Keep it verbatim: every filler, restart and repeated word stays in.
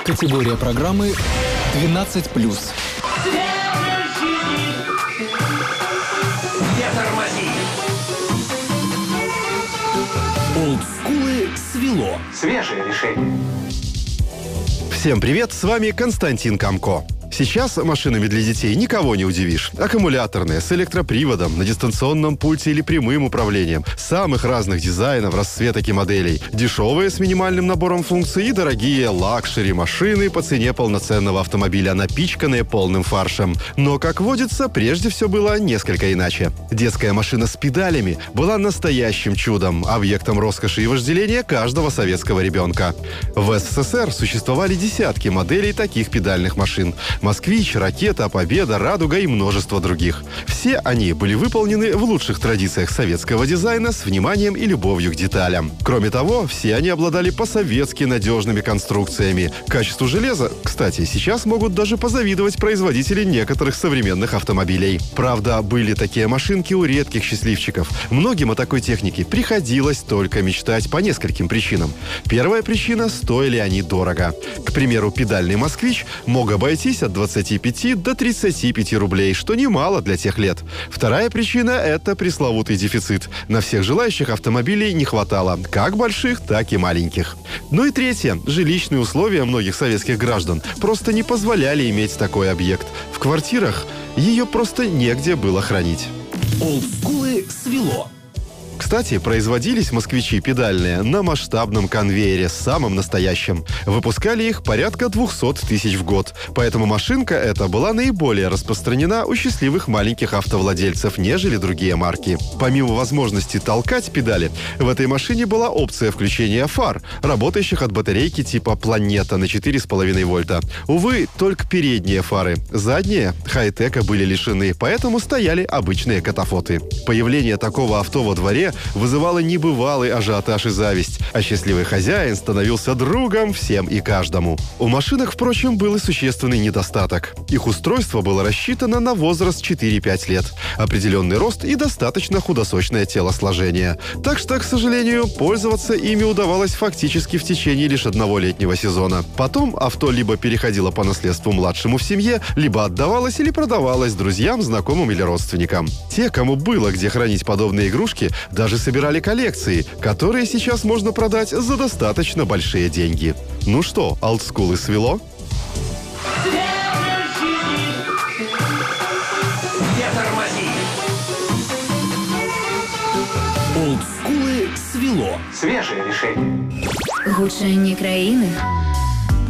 Категория программы двенадцать плюс. Не тормози! Олдскулы свело. Свежее решение. Всем привет, с вами Константин Камко. Сейчас машинами для детей никого не удивишь. Аккумуляторные, с электроприводом, на дистанционном пульте или прямым управлением. Самых разных дизайнов, расцветок и моделей. Дешевые с минимальным набором функций и дорогие лакшери машины по цене полноценного автомобиля, напичканные полным фаршем. Но, как водится, прежде все было несколько иначе. Детская машина с педалями была настоящим чудом, объектом роскоши и вожделения каждого советского ребенка. В СССР существовали десятки моделей таких педальных машин. «Москвич», «Ракета», «Победа», «Радуга» и множество других. Все они были выполнены в лучших традициях советского дизайна с вниманием и любовью к деталям. Кроме того, все они обладали по-советски надежными конструкциями. Качеству железа, кстати, сейчас могут даже позавидовать производители некоторых современных автомобилей. Правда, были такие машинки у редких счастливчиков. Многим о такой технике приходилось только мечтать по нескольким причинам. Первая причина – стоили они дорого. К примеру, педальный «Москвич» мог обойтись от двадцати пяти до тридцати пяти рублей, что немало для тех лет. Вторая причина – это пресловутый дефицит. На всех желающих автомобилей не хватало, как больших, так и маленьких. Ну и третье – жилищные условия многих советских граждан просто не позволяли иметь такой объект. В квартирах ее просто негде было хранить. Олдскулы свело. Кстати, производились москвичи педальные на масштабном конвейере, самым настоящим. Выпускали их порядка двухсот тысяч в год. Поэтому машинка эта была наиболее распространена у счастливых маленьких автовладельцев, нежели другие марки. Помимо возможности толкать педали, в этой машине была опция включения фар, работающих от батарейки типа «Планета» на четыре с половиной вольта. Увы, только передние фары. Задние хай-тека были лишены, поэтому стояли обычные катафоты. Появление такого авто во дворе вызывало небывалый ажиотаж и зависть, а счастливый хозяин становился другом всем и каждому. У машинок, впрочем, был и существенный недостаток. Их устройство было рассчитано на возраст четыре-пять лет, определенный рост и достаточно худосочное телосложение. Так что, к сожалению, пользоваться ими удавалось фактически в течение лишь одного летнего сезона. Потом авто либо переходило по наследству младшему в семье, либо отдавалось или продавалось друзьям, знакомым или родственникам. Те, кому было где хранить подобные игрушки, даже собирали коллекции, которые сейчас можно продать за достаточно большие деньги. Ну что, олдскулы свело? Не тормози! Олдскулы свело. Свежее решение. Гучання країни